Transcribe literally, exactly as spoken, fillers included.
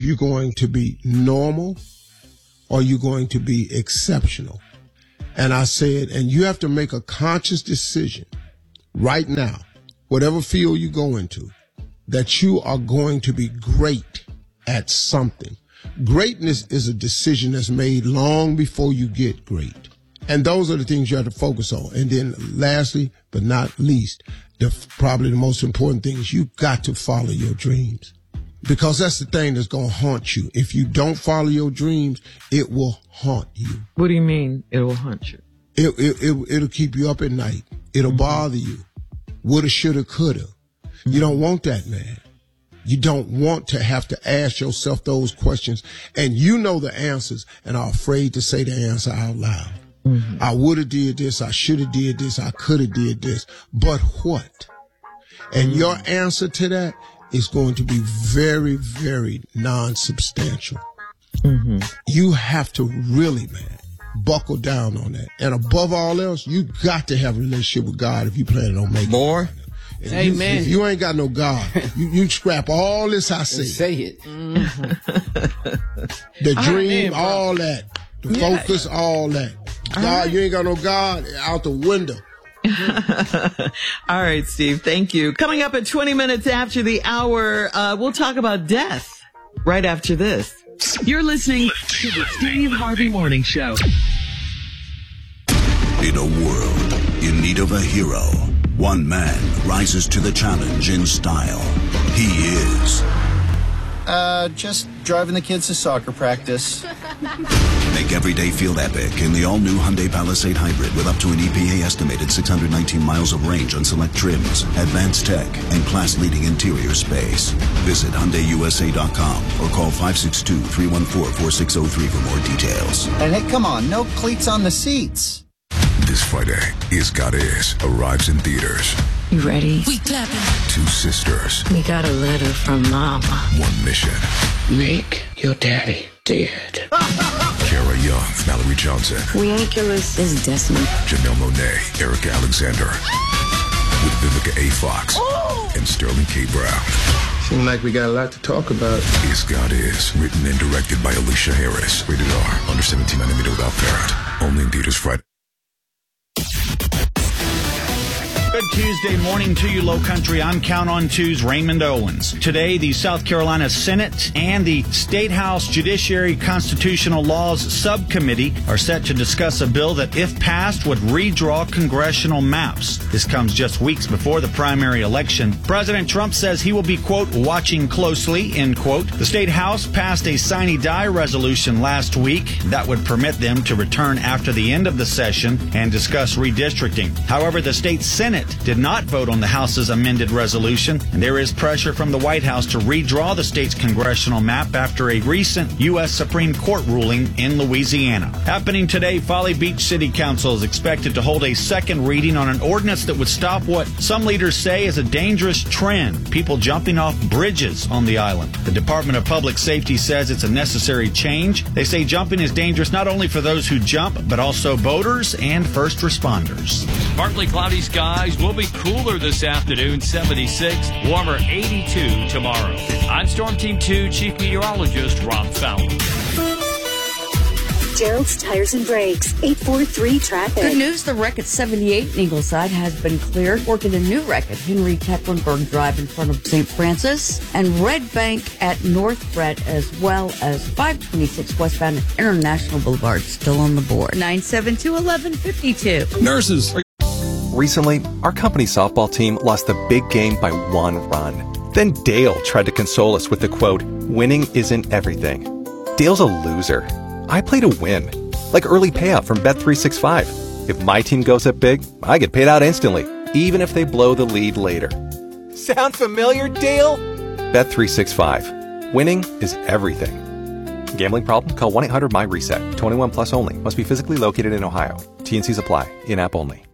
you're going to be normal or you're going to be exceptional. And I said, and you have to make a conscious decision right now, whatever field you go into, that you are going to be great at something. Greatness is a decision that's made long before you get great. And those are the things you have to focus on. And then lastly, but not least, the, probably the most important thing is you've got to follow your dreams. Because that's the thing that's going to haunt you. If you don't follow your dreams, it will haunt you. What do you mean it will haunt you? It, it, it, it'll keep you up at night. It'll mm-hmm. bother you. Woulda, shoulda, coulda. Mm-hmm. You don't want that, man. You don't want to have to ask yourself those questions. And you know the answers and are afraid to say the answer out loud. Mm-hmm. I woulda did this. I shoulda did this. I coulda did this. But what? And mm-hmm. your answer to that is going to be very, very non-substantial. Mm-hmm. You have to really, man, buckle down on that. And above all else, you got to have a relationship with God if you planning on making more. If Amen. You, if you ain't got no God, you, you scrap all this I say. Say it. Mm-hmm. The dream, all that. The yeah. focus, all that. God, right. You ain't got no God, out the window. All right, Steve, thank you. Coming up at twenty minutes after the hour, uh, we'll talk about death right after this. You're listening to the Steve Harvey Morning Show. In a world in need of a hero, one man rises to the challenge in style. He is... Uh, just driving the kids to soccer practice. Make every day feel epic in the all-new Hyundai Palisade Hybrid with up to an E P A-estimated six hundred nineteen miles of range on select trims, advanced tech, and class-leading interior space. Visit Hyundai U S A dot com or call five six two, three one four, four six zero three for more details. And hey, come on, no cleats on the seats. This Friday, Is God Is arrives in theaters. You ready? We clapping. Two sisters. We got a letter from Mama. One mission. Make your daddy dead. Kara Young, Mallory Johnson. We ain't killers. It's destiny. Janelle Monáe, Erica Alexander. With Vivica A. Fox. Oh! And Sterling K. Brown. Seems like we got a lot to talk about. Is God Is, written and directed by Alicia Harris. Rated R, under seventeen millimeter without parent. Only in theaters Friday. Good Tuesday morning to you, Low Country. I'm Count on Two's Raymond Owens. Today, the South Carolina Senate and the State House Judiciary Constitutional Laws Subcommittee are set to discuss a bill that, if passed, would redraw congressional maps. This comes just weeks before the primary election. President Trump says he will be, quote, watching closely, end quote. The State House passed a sine die resolution last week that would permit them to return after the end of the session and discuss redistricting. However, the state Senate did not vote on the House's amended resolution, and there is pressure from the White House to redraw the state's congressional map after a recent U S Supreme Court ruling in Louisiana. Happening today, Folly Beach City Council is expected to hold a second reading on an ordinance that would stop what some leaders say is a dangerous trend, people jumping off bridges on the island. The Department of Public Safety says it's a necessary change. They say jumping is dangerous not only for those who jump, but also boaters and first responders. Partly cloudy skies will be cooler this afternoon, seventy-six, warmer eighty-two tomorrow. I'm Storm Team two Chief Meteorologist Rob Fowler. Gerald's Tires and Brakes, eight four three traffic. Good news, the wreck at seventy-eight in Ingleside has been cleared. Working a new wreck at Henry Tecklenburg Drive in front of Saint Francis. And Red Bank at North Brett, as well as five twenty-six westbound at International Boulevard, still on the board. nine seven two, one one five two. Nurses. Recently, our company softball team lost the big game by one run. Then Dale tried to console us with the quote, winning isn't everything. Dale's a loser. I play to win. Like early payout from Bet three sixty-five. If my team goes up big, I get paid out instantly, even if they blow the lead later. Sound familiar, Dale? Bet three sixty-five. Winning is everything. Gambling problem? Call one eight hundred my reset. twenty-one plus only. Must be physically located in Ohio. T and C's apply. In-app only.